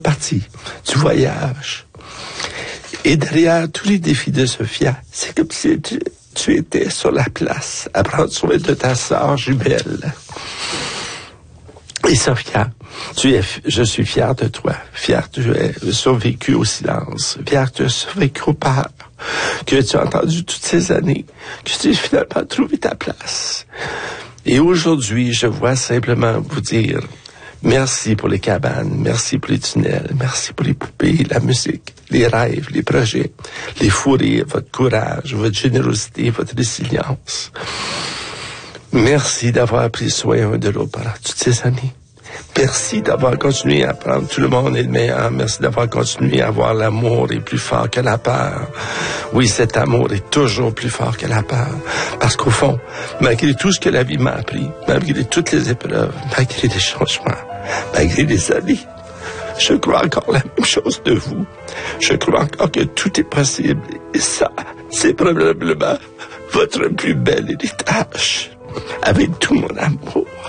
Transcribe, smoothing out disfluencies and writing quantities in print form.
parti du voyage. Et derrière tous les défis de Sophia, c'est comme si tu étais sur la place à prendre soin de ta sœur jumelle. Et Sophia, je suis fier de toi, fier que tu aies survécu au silence, fier que tu as survécu au peur, que tu as entendu toutes ces années, que tu as finalement trouvé ta place. Et aujourd'hui, je vois simplement vous dire merci pour les cabanes, merci pour les tunnels, merci pour les poupées, la musique, les rêves, les projets, les fous rires, votre courage, votre générosité, votre résilience. Merci d'avoir pris soin un de l'autre pendant toutes ces années. Merci d'avoir continué à prendre tout le monde est le meilleur. Merci d'avoir continué à avoir l'amour est plus fort que la peur. Oui, cet amour est toujours plus fort que la peur. Parce qu'au fond, malgré tout ce que la vie m'a appris, malgré toutes les épreuves, malgré les changements, malgré les années, je crois encore la même chose de vous. Je crois encore que tout est possible. Et ça, c'est probablement votre plus bel héritage. Avec tout mon amour.